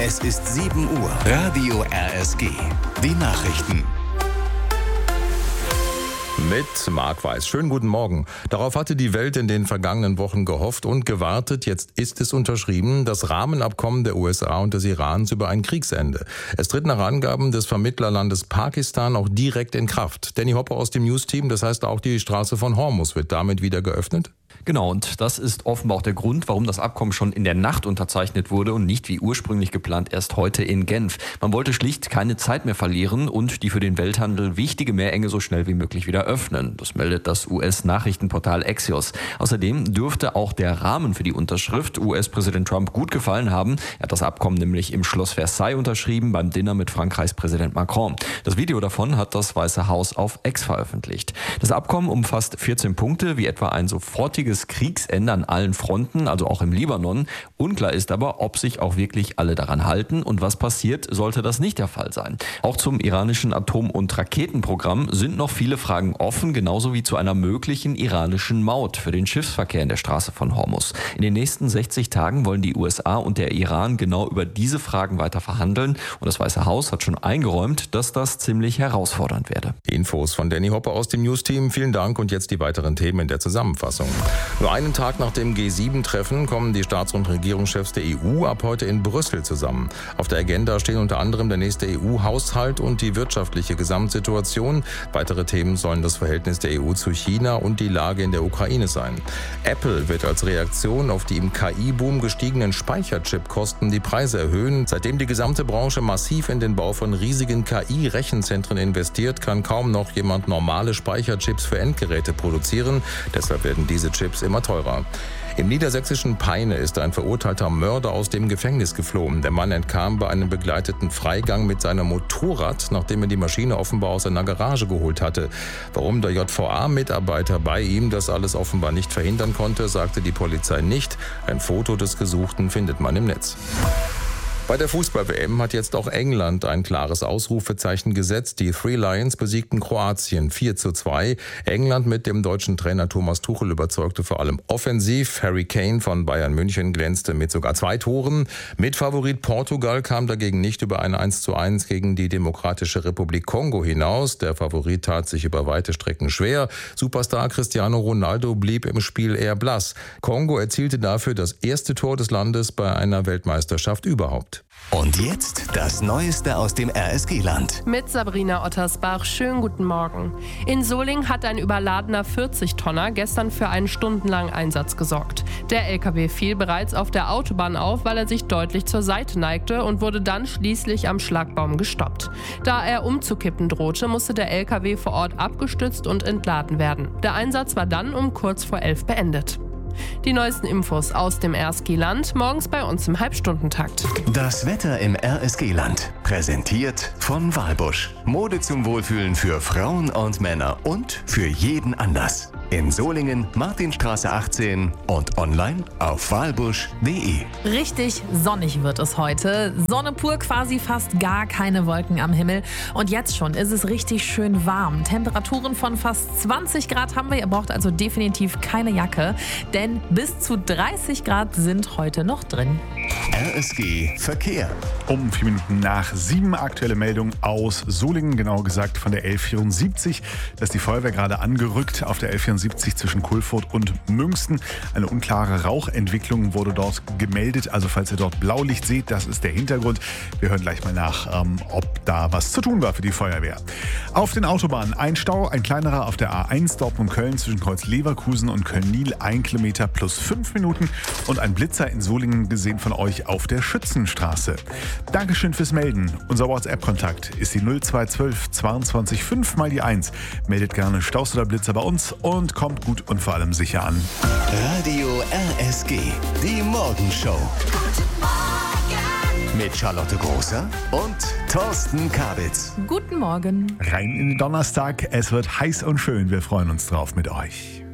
Es ist 7 Uhr. Radio RSG. Die Nachrichten. Mit Marc Weiß. Schönen guten Morgen. Darauf hatte die Welt in den vergangenen Wochen gehofft und gewartet. Jetzt ist es unterschrieben, das Rahmenabkommen der USA und des Irans über ein Kriegsende. Es tritt nach Angaben des Vermittlerlandes Pakistan auch direkt in Kraft. Danny Hopper aus dem News-Team, das heißt auch die Straße von Hormuz wird damit wieder geöffnet? Genau, und das ist offenbar auch der Grund, warum das Abkommen schon in der Nacht unterzeichnet wurde und nicht wie ursprünglich geplant erst heute in Genf. Man wollte schlicht keine Zeit mehr verlieren und die für den Welthandel wichtige Meerenge so schnell wie möglich wieder öffnen. Das meldet das US-Nachrichtenportal Axios. Außerdem dürfte auch der Rahmen für die Unterschrift US-Präsident Trump gut gefallen haben. Er hat das Abkommen nämlich im Schloss Versailles unterschrieben beim Dinner mit Frankreichs Präsident Macron. Das Video davon hat das Weiße Haus auf X veröffentlicht. Das Abkommen umfasst 14 Punkte, wie etwa ein sofortiges Kriegsende an allen Fronten, also auch im Libanon. Unklar ist aber, ob sich auch wirklich alle daran halten und was passiert, sollte das nicht der Fall sein. Auch zum iranischen Atom- und Raketenprogramm sind noch viele Fragen offen, genauso wie zu einer möglichen iranischen Maut für den Schiffsverkehr in der Straße von Hormuz. In den nächsten 60 Tagen wollen die USA und der Iran genau über diese Fragen weiter verhandeln und das Weiße Haus hat schon eingeräumt, dass das ziemlich herausfordernd werde. Infos von Danny Hopper aus dem News-Team. Vielen Dank und jetzt die weiteren Themen in der Zusammenfassung. Nur einen Tag nach dem G7-Treffen kommen die Staats- und Regierungschefs der EU ab heute in Brüssel zusammen. Auf der Agenda stehen unter anderem der nächste EU-Haushalt und die wirtschaftliche Gesamtsituation. Weitere Themen sollen das Verhältnis der EU zu China und die Lage in der Ukraine sein. Apple wird als Reaktion auf die im KI-Boom gestiegenen Speicherchipkosten die Preise erhöhen. Seitdem die gesamte Branche massiv in den Bau von riesigen KI-Rechenzentren investiert, kann kaum noch jemand normale Speicherchips für Endgeräte produzieren. Deshalb werden diese Chips immer teurer. Im niedersächsischen Peine ist ein verurteilter Mörder aus dem Gefängnis geflohen. Der Mann entkam bei einem begleiteten Freigang mit seinem Motorrad, nachdem er die Maschine offenbar aus einer Garage geholt hatte. Warum der JVA-Mitarbeiter bei ihm das alles offenbar nicht verhindern konnte, sagte die Polizei nicht. Ein Foto des Gesuchten findet man im Netz. Bei der Fußball-WM hat jetzt auch England ein klares Ausrufezeichen gesetzt. Die Three Lions besiegten Kroatien 4:2. England mit dem deutschen Trainer Thomas Tuchel überzeugte vor allem offensiv. Harry Kane von Bayern München glänzte mit sogar 2 Toren. Mitfavorit Portugal kam dagegen nicht über ein 1:1 gegen die Demokratische Republik Kongo hinaus. Der Favorit tat sich über weite Strecken schwer. Superstar Cristiano Ronaldo blieb im Spiel eher blass. Kongo erzielte dafür das erste Tor des Landes bei einer Weltmeisterschaft überhaupt. Und jetzt das Neueste aus dem RSG-Land. Mit Sabrina Ottersbach, schönen guten Morgen. In Solingen hat ein überladener 40-Tonner gestern für einen stundenlangen Einsatz gesorgt. Der LKW fiel bereits auf der Autobahn auf, weil er sich deutlich zur Seite neigte und wurde dann schließlich am Schlagbaum gestoppt. Da er umzukippen drohte, musste der LKW vor Ort abgestützt und entladen werden. Der Einsatz war dann um kurz vor 11 beendet. Die neuesten Infos aus dem RSG-Land morgens bei uns im Halbstundentakt. Das Wetter im RSG-Land. Präsentiert von Walbusch. Mode zum Wohlfühlen für Frauen und Männer und für jeden Anlass. In Solingen, Martinstraße 18 und online auf walbusch.de. Richtig sonnig wird es heute. Sonne pur, quasi fast gar keine Wolken am Himmel. Und jetzt schon ist es richtig schön warm. Temperaturen von fast 20 Grad haben wir. Ihr braucht also definitiv keine Jacke, denn bis zu 30 Grad sind heute noch drin. RSG Verkehr. Um 4 Minuten nach 7 aktuelle Meldung aus Solingen, genauer gesagt von der L74. Da ist die Feuerwehr gerade angerückt auf der L74 zwischen Kulfurt und Münsten. Eine unklare Rauchentwicklung wurde dort gemeldet. Also falls ihr dort Blaulicht seht, das ist der Hintergrund. Wir hören gleich mal nach, ob da was zu tun war für die Feuerwehr. Auf den Autobahnen ein Stau, ein kleinerer auf der A1 Dortmund-Köln zwischen Kreuz Leverkusen und Köln-Niel, 1 Kilometer plus 5 Minuten und ein Blitzer in Solingen gesehen von euch auf der Schützenstraße. Dankeschön fürs Melden. Unser WhatsApp-Kontakt ist die 0212 22 5 mal die 1. Meldet gerne Staus oder Blitzer bei uns und kommt gut und vor allem sicher an. Radio RSG, die Morgenshow. Mit Charlotte Großer und Thorsten Kabitz. Guten Morgen. Rein in den Donnerstag. Es wird heiß und schön. Wir freuen uns drauf mit euch.